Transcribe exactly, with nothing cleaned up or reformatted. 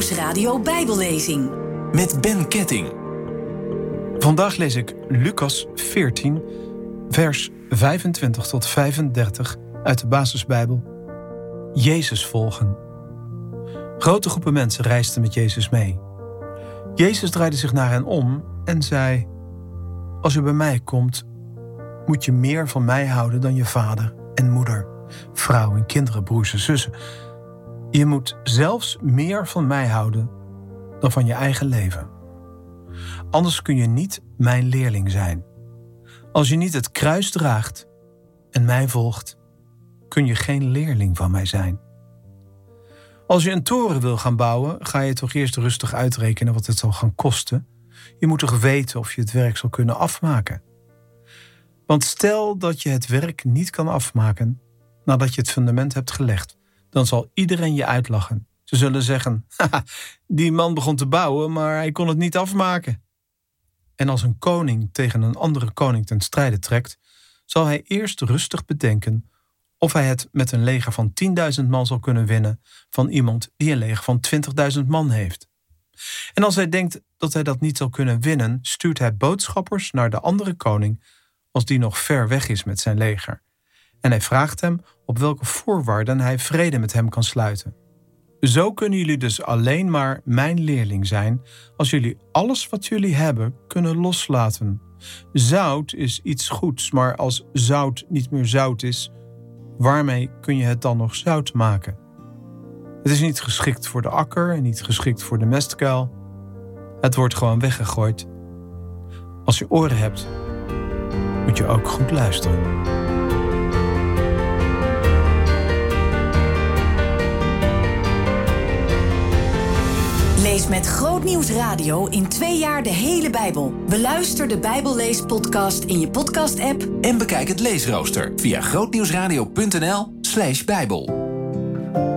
Grootnieuwsradio Bijbellezing. Met Ben Ketting. Vandaag lees ik Lucas veertien, vers vijfentwintig tot vijfendertig uit de basisbijbel. Jezus volgen. Grote groepen mensen reisden met Jezus mee. Jezus draaide zich naar hen om en zei: Als u bij mij komt, moet je meer van mij houden dan je vader en moeder, vrouw en kinderen, broers en zussen. Je moet zelfs meer van mij houden dan van je eigen leven. Anders kun je niet mijn leerling zijn. Als je niet het kruis draagt en mij volgt, kun je geen leerling van mij zijn. Als je een toren wil gaan bouwen, ga je toch eerst rustig uitrekenen wat het zal gaan kosten. Je moet toch weten of je het werk zal kunnen afmaken. Want stel dat je het werk niet kan afmaken nadat je het fundament hebt gelegd, dan zal iedereen je uitlachen. Ze zullen zeggen: haha, die man begon te bouwen, maar hij kon het niet afmaken. En als een koning tegen een andere koning ten strijde trekt, zal hij eerst rustig bedenken of hij het met een leger van tienduizend man zal kunnen winnen van iemand die een leger van twintigduizend man heeft. En als hij denkt dat hij dat niet zal kunnen winnen, stuurt hij boodschappers naar de andere koning als die nog ver weg is met zijn leger. En hij vraagt hem op welke voorwaarden hij vrede met hem kan sluiten. Zo kunnen jullie dus alleen maar mijn leerling zijn als jullie alles wat jullie hebben kunnen loslaten. Zout is iets goeds, maar als zout niet meer zout is, waarmee kun je het dan nog zout maken? Het is niet geschikt voor de akker en niet geschikt voor de mestkuil. Het wordt gewoon weggegooid. Als je oren hebt, moet je ook goed luisteren. Lees met Grootnieuwsradio in twee jaar de hele Bijbel. Beluister de Bijbelleespodcast in je podcast-app En bekijk het leesrooster via grootnieuwsradio punt n l slash bijbel.